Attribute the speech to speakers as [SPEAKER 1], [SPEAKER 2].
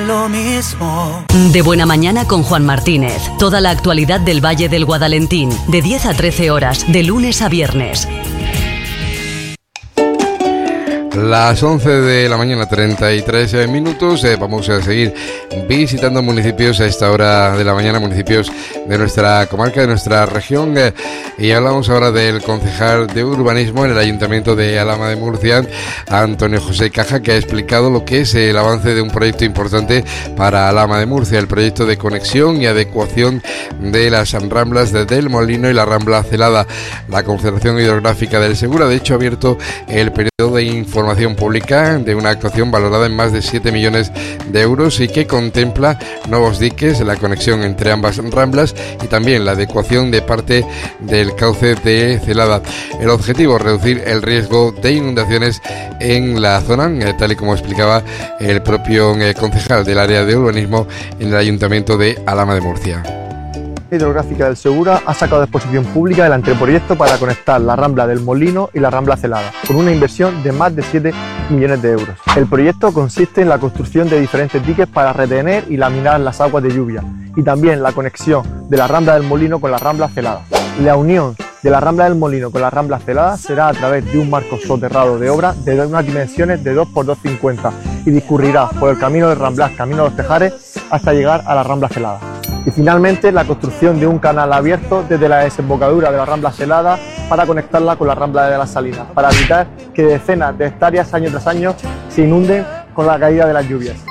[SPEAKER 1] Lo mismo.
[SPEAKER 2] De Buena Mañana con Juan Martínez. Toda la actualidad del Valle del Guadalentín. De 10 a 13 horas, de lunes a viernes.
[SPEAKER 3] Las 11 de la mañana, 33 minutos. Vamos a seguir visitando municipios a esta hora de la mañana, municipios de nuestra comarca, de nuestra región. Y hablamos ahora del concejal de urbanismo en el Ayuntamiento de Alhama de Murcia, Antonio José Caja, que ha explicado lo que es el avance de un proyecto importante para Alhama de Murcia, el proyecto de conexión y adecuación de las ramblas del Molino y la Rambla Celada. La Confederación Hidrográfica del Segura, de hecho, ha abierto el periodo de información pública de una actuación valorada en más de 7 millones de euros y que contempla nuevos diques, la conexión entre ambas ramblas y también la adecuación de parte del cauce de Celada. El objetivo, reducir el riesgo de inundaciones en la zona, tal y como explicaba el propio concejal del área de urbanismo en el Ayuntamiento de Alhama de Murcia.
[SPEAKER 4] Hidrográfica del Segura ha sacado a exposición pública el anteproyecto para conectar la Rambla del Molino y la Rambla Celada, con una inversión de más de 7 millones de euros. El proyecto consiste en la construcción de diferentes diques para retener y laminar las aguas de lluvia, y también la conexión de la Rambla del Molino con la Rambla Celada. La unión de la Rambla del Molino con la Rambla Celada será a través de un marco soterrado de obra de unas dimensiones de 2 por 2,50 y discurrirá por el camino del Ramblas, camino a los Tejares, hasta llegar a la Rambla Celada. Y finalmente la construcción de un canal abierto desde la desembocadura de la Rambla Celada para conectarla con la Rambla de las Salinas, para evitar que decenas de hectáreas año tras año se inunden con la caída de las lluvias.